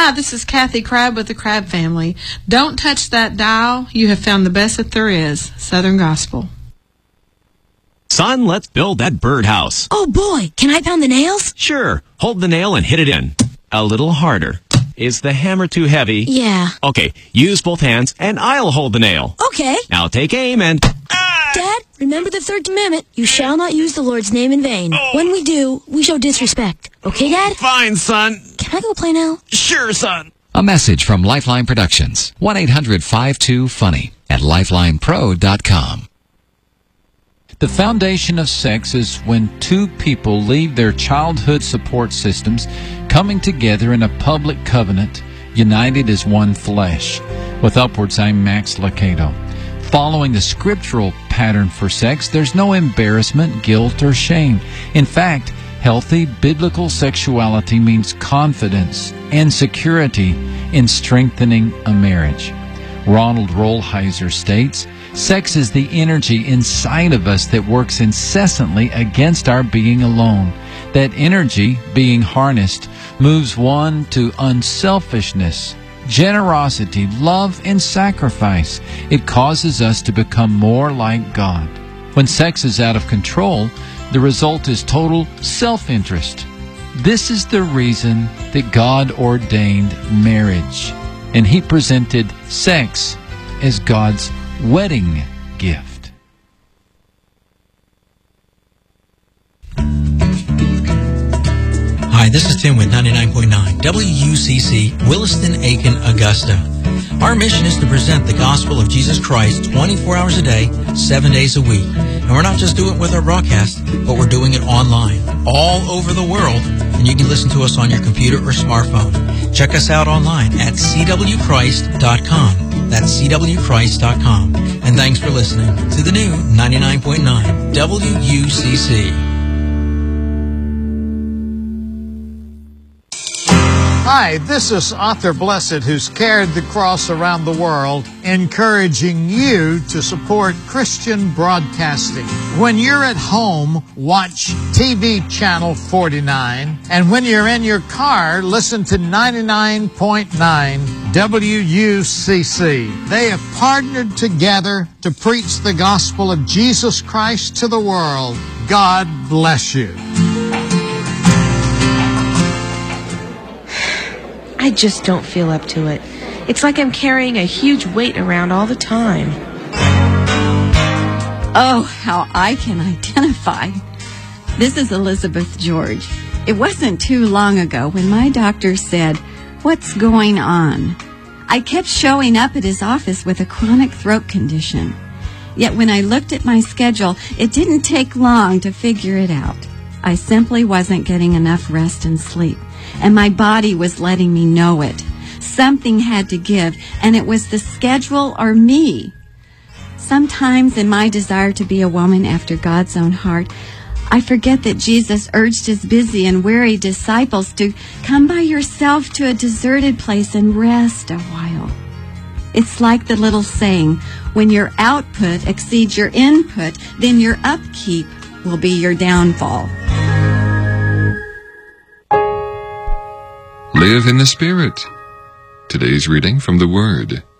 Hi, this is Kathy Crabb with the Crabb Family. Don't touch that dial. You have found the best that there is. Southern Gospel. Son, let's build that birdhouse. Oh boy, can I pound the nails? Sure. Hold the nail and hit it in. A little harder. Is the hammer too heavy? Yeah. Okay, use both hands and I'll hold the nail. Okay. Now take aim and... Dad, remember the third commandment. You shall not use the Lord's name in vain. Oh. When we do, we show disrespect. Okay, Dad? Fine, son. Can I go play now? Sure, son. A message from Lifeline Productions. 1-800-52-FUNNY at lifelinepro.com. The foundation of sex is when two people leave their childhood support systems, coming together in a public covenant, united as one flesh. With Upwards, I'm Max Lucado. Following the scriptural pattern for sex, there's no embarrassment, guilt, or shame. In fact, healthy biblical sexuality means confidence and security in strengthening a marriage. Ronald Rolheiser states, sex is the energy inside of us that works incessantly against our being alone. That energy, being harnessed, moves one to unselfishness, generosity, love, and sacrifice. It causes us to become more like God. When sex is out of control, the result is total self-interest. This is the reason that God ordained marriage, and He presented sex as God's wedding gift. Hi, this is Tim with 99.9 WUCC, Williston, Aiken, Augusta. Our mission is to present the gospel of Jesus Christ 24 hours a day, 7 days a week. And we're not just doing it with our broadcast, but we're doing it online, all over the world. And you can listen to us on your computer or smartphone. Check us out online at cwchrist.com. That's cwchrist.com. And thanks for listening to the new 99.9 WUCC. Hi, this is Arthur Blessed, who's carried the cross around the world, encouraging you to support Christian broadcasting. When you're at home, watch TV Channel 49, and when you're in your car, listen to 99.9 WUCC. They have partnered together to preach the gospel of Jesus Christ to the world. God bless you. I just don't feel up to it. It's like I'm carrying a huge weight around all the time. Oh, how I can identify. This is Elizabeth George. It wasn't too long ago when my doctor said, "What's going on?" I kept showing up at his office with a chronic throat condition. Yet when I looked at my schedule, it didn't take long to figure it out. I simply wasn't getting enough rest and sleep. And my body was letting me know it. Something had to give, and it was the schedule or me. Sometimes in my desire to be a woman after God's own heart, I forget that Jesus urged his busy and weary disciples to come by yourself to a deserted place and rest a while. It's like the little saying, when your output exceeds your input, then your upkeep will be your downfall. Live in the Spirit. Today's reading from the Word.